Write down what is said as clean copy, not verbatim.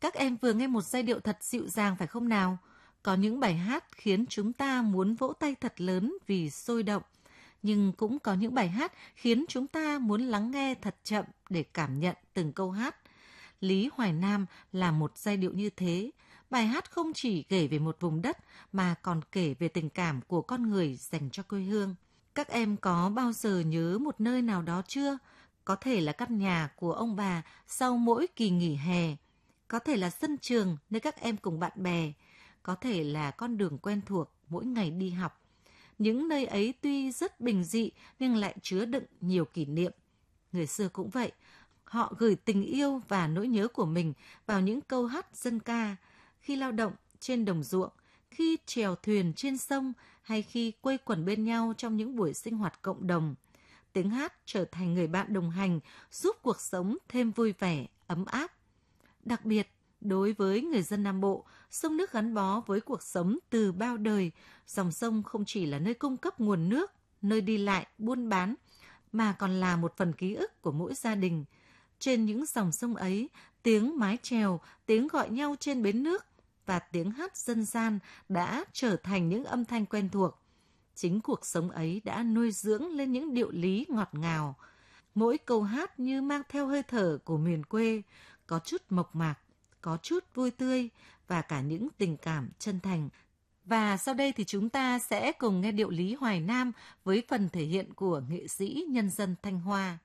Các em vừa nghe một giai điệu thật dịu dàng phải không nào? Có những bài hát khiến chúng ta muốn vỗ tay thật lớn vì sôi động, nhưng cũng có những bài hát khiến chúng ta muốn lắng nghe thật chậm để cảm nhận từng câu hát. Lý Hoài Nam là một giai điệu như thế. Bài hát không chỉ kể về một vùng đất mà còn kể về tình cảm của con người dành cho quê hương. Các em có bao giờ nhớ một nơi nào đó chưa? Có thể là căn nhà của ông bà sau mỗi kỳ nghỉ hè. Có thể là sân trường nơi các em cùng bạn bè. Có thể là con đường quen thuộc mỗi ngày đi học. Những nơi ấy tuy rất bình dị nhưng lại chứa đựng nhiều kỷ niệm. Người xưa cũng vậy. Họ gửi tình yêu và nỗi nhớ của mình vào những câu hát dân ca. Khi lao động trên đồng ruộng, khi chèo thuyền trên sông hay khi quây quần bên nhau trong những buổi sinh hoạt cộng đồng. Tiếng hát trở thành người bạn đồng hành, giúp cuộc sống thêm vui vẻ, ấm áp. Đặc biệt, đối với người dân Nam Bộ, sông nước gắn bó với cuộc sống từ bao đời. Dòng sông không chỉ là nơi cung cấp nguồn nước, nơi đi lại, buôn bán, mà còn là một phần ký ức của mỗi gia đình. Trên những dòng sông ấy, tiếng mái chèo, tiếng gọi nhau trên bến nước và tiếng hát dân gian đã trở thành những âm thanh quen thuộc. Chính cuộc sống ấy đã nuôi dưỡng lên những điệu lý ngọt ngào. Mỗi câu hát như mang theo hơi thở của miền quê, có chút mộc mạc, có chút vui tươi và cả những tình cảm chân thành. Và sau đây thì chúng ta sẽ cùng nghe điệu lý Hoài Nam với phần thể hiện của nghệ sĩ nhân dân Thanh Hoa.